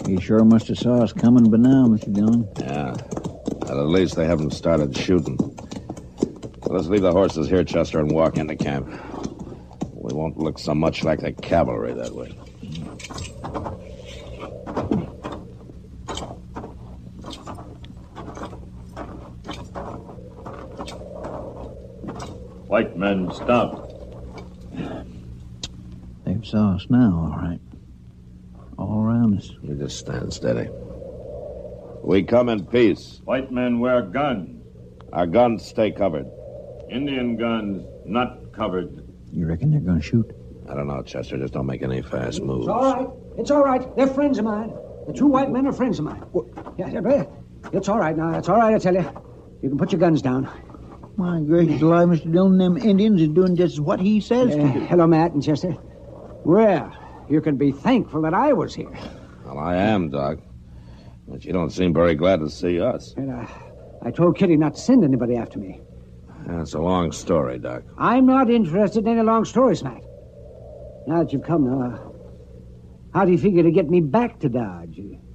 He sure must have saw us coming by now, Mr. Dillon. Yeah. Well, at least they haven't started shooting. Let's leave the horses here, Chester, and walk into camp. We won't look so much like the cavalry that way. White men, stop. They've saw us now, all right. All around us. You just stand steady. We come in peace. White men wear guns. Our guns stay covered. Indian guns not covered. You reckon they're going to shoot? I don't know, Chester. Just don't make any fast moves. It's all right. It's all right. They're friends of mine. The two white men are friends of mine. Yeah, it's all right now. It's all right, I tell you. You can put your guns down. My gracious alive, Mr. Dillon, them Indians is doing just what he says to do. Hello, Matt and Chester. Well, you can be thankful that I was here. Well, I am, Doc. But you don't seem very glad to see us. And, I told Kitty not to send anybody after me. That's a long story, Doc. I'm not interested in any long stories, Matt. Now that you've come, how do you figure to get me back to Dodge?